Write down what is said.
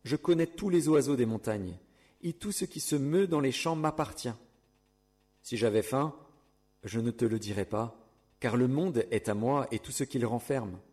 Je connais tous les oiseaux des montagnes, et tout ce qui se meut dans les champs m'appartient. Si j'avais faim, je ne te le dirais pas, car le monde est à moi et tout ce qu'il renferme.